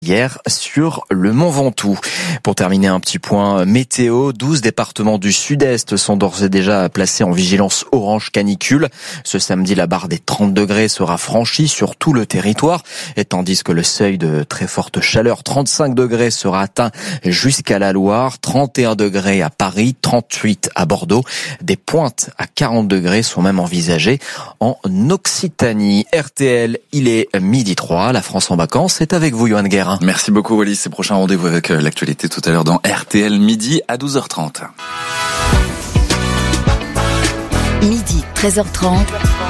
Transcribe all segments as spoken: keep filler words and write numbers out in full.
hier sur le Mont Ventoux. Pour terminer, un petit point météo. douze départements du sud-est sont d'ores et déjà placés en vigilance orange canicule. Ce samedi, la barre des trente degrés sera franchie sur tout le territoire, et tandis que le seuil de très forte chaleur, trente-cinq degrés, sera atteint jusqu'à la Loire, trente et un degrés à Paris, trente-huit à Bordeaux. Des pointes à quarante degrés sont même envisagées en Occitanie. R T L, il est midi trois. La France en vacances, c'est avec vous, Johan Guérin. Merci beaucoup, Wallis. C'est prochain rendez-vous avec l'actualité tout à l'heure dans R T L midi à douze heures trente. Midi, treize heures trente.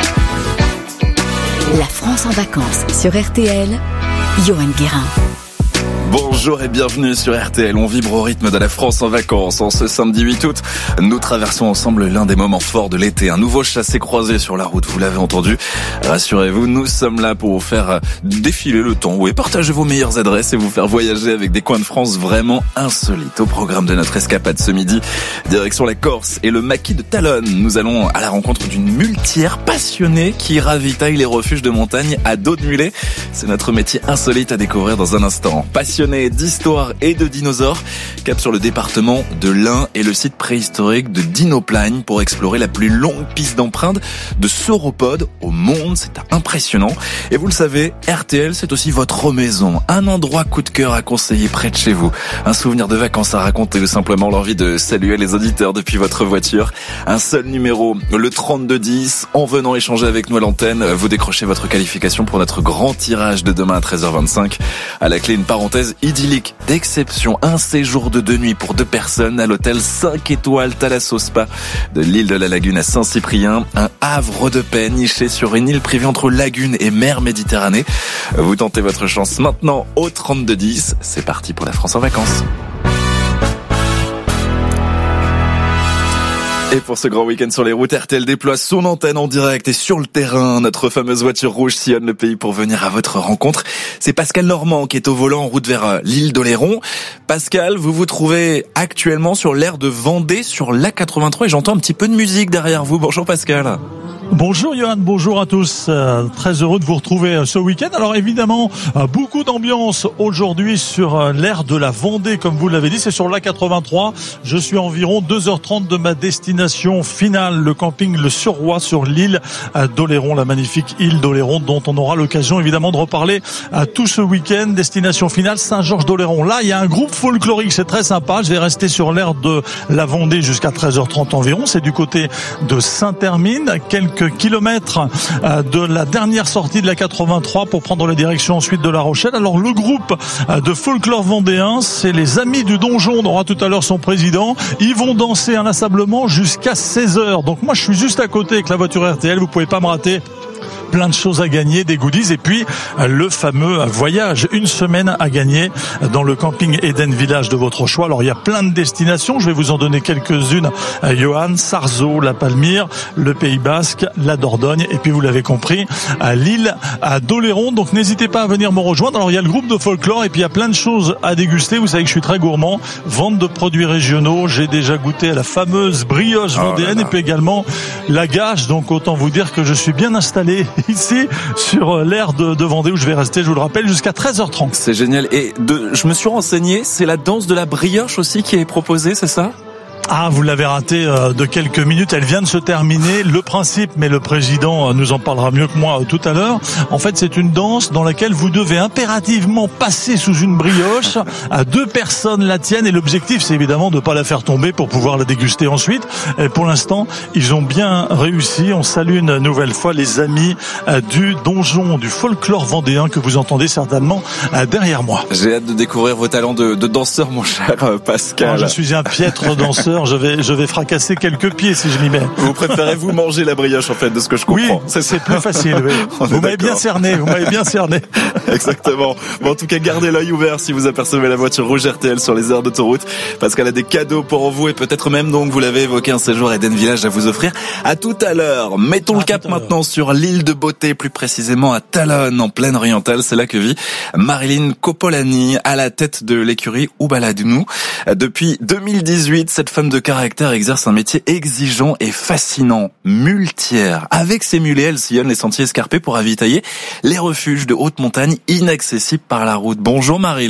La France en vacances sur R T L. Johan Guérin. Bonjour et bienvenue sur R T L. On vibre au rythme de la France en vacances. En ce samedi huit août, nous traversons ensemble l'un des moments forts de l'été. Un nouveau chassé-croisé sur la route, vous l'avez entendu. Rassurez-vous, nous sommes là pour vous faire défiler le temps et partager vos meilleures adresses et vous faire voyager avec des coins de France vraiment insolites. Au programme de notre escapade ce midi, direction la Corse et le maquis de Talonne. Nous allons à la rencontre d'une muletière passionnée qui ravitaille les refuges de montagne à dos de mulet. C'est notre métier insolite à découvrir dans un instant. Passionné d'histoire et de dinosaures, cap sur le département de l'Ain et le site préhistorique de Dinoplagne pour explorer la plus longue piste d'empreintes de sauropodes au monde. C'est impressionnant. Et vous le savez, R T L, c'est aussi votre maison. Un endroit coup de cœur à conseiller près de chez vous. Un souvenir de vacances à raconter ou simplement l'envie de saluer les auditeurs depuis votre voiture. Un seul numéro, le trente-deux dix. En venant échanger avec nous à l'antenne, vous décrochez votre qualification pour notre grand tirage de demain à treize heures vingt-cinq. À la clé, une parenthèse idyllique d'exception, un séjour de deux nuits pour deux personnes à l'hôtel cinq étoiles Thalasso Spa de l'île de la Lagune à Saint-Cyprien, un havre de paix niché sur une île privée entre lagune et mer Méditerranée. Vous tentez votre chance maintenant au trente-deux dix. C'est parti pour la France en vacances. Et pour ce grand week-end sur les routes, R T L déploie son antenne en direct et sur le terrain. Notre fameuse voiture rouge sillonne le pays pour venir à votre rencontre. C'est Pascal Normand qui est au volant en route vers l'île d'Oléron. Pascal, vous vous trouvez actuellement sur l'aire de Vendée sur l'A quatre-vingt-trois et j'entends un petit peu de musique derrière vous. Bonjour Pascal. Bonjour Johan, bonjour à tous. Euh, très heureux de vous retrouver ce week-end. Alors évidemment, euh, beaucoup d'ambiance aujourd'hui sur euh, l'aire de la Vendée, comme vous l'avez dit, c'est sur l'A quatre-vingt-trois. Je suis à environ deux heures trente de ma destination finale, le camping Le Surroi sur l'île euh, d'Oléron, la magnifique île d'Oléron dont on aura l'occasion évidemment de reparler euh, tout ce week-end. Destination finale Saint-Georges d'Oléron. Là, il y a un groupe folklorique, c'est très sympa. Je vais rester sur l'aire de la Vendée jusqu'à treize heures trente environ. C'est du côté de Saint-Hermine, quelques kilomètres de la dernière sortie de la quatre-vingt-trois pour prendre la direction ensuite de La Rochelle. Alors le groupe de folklore vendéen, c'est les Amis du Donjon. On aura tout à l'heure son président. Ils vont danser inlassablement jusqu'à seize heures. Donc moi je suis juste à côté avec la voiture R T L. Vous pouvez pas me rater. Plein de choses à gagner, des goodies et puis le fameux voyage, une semaine à gagner dans le camping Eden Village de votre choix. Alors il y a plein de destinations, je vais vous en donner quelques-unes. Johan, Sarzeau, la Palmyre, le Pays Basque, la Dordogne et puis vous l'avez compris, à l'île à d'Oléron. Donc n'hésitez pas à venir me rejoindre. Alors il y a le groupe de folklore et puis il y a plein de choses à déguster. Vous savez que je suis très gourmand. Vente de produits régionaux. J'ai déjà goûté à la fameuse brioche vendéenne oh et puis également la gâche. Donc autant vous dire que je suis bien installé ici sur l'aire de, de Vendée où je vais rester, je vous le rappelle, jusqu'à treize heures trente. C'est génial. Et de, je me suis renseigné, c'est la danse de la brioche aussi qui est proposée, c'est ça ? Ah, vous l'avez raté euh, de quelques minutes, elle vient de se terminer. Le principe, mais le président euh, nous en parlera mieux que moi euh, tout à l'heure. En fait, c'est une danse dans laquelle vous devez impérativement passer sous une brioche. À deux personnes la tiennent et l'objectif, c'est évidemment de ne pas la faire tomber pour pouvoir la déguster ensuite. Et pour l'instant, ils ont bien réussi. On salue une nouvelle fois les amis euh, du donjon, du folklore vendéen que vous entendez certainement euh, derrière moi. J'ai hâte de découvrir vos talents de, de danseur, mon cher euh, Pascal. Non, je suis un piètre danseur. Je vais, je vais fracasser quelques pieds si je m'y mets. Vous préférez vous manger la brioche en fait, de ce que je comprends. Oui, c'est, c'est plus facile. Oui. Vous m'avez bien cerné. Vous m'avez bien cerné. Exactement. Bon, en tout cas, gardez l'œil ouvert si vous apercevez la voiture rouge R T L sur les aires d'autoroute, parce qu'elle a des cadeaux pour vous et peut-être même donc vous l'avez évoqué un séjour Eden Village à vous offrir. À tout à l'heure. Mettons à le cap maintenant sur l'île de Beauté, plus précisément à Talonne, en plaine orientale. C'est là que vit Marilyn Copolani à la tête de l'écurie Où balade-nous. Depuis deux mille dix-huit, cette femme de caractère exerce un métier exigeant et fascinant, muletière. Avec ses mulets, elle sillonne les sentiers escarpés pour ravitailler les refuges de haute montagne inaccessibles par la route. Bonjour Marie.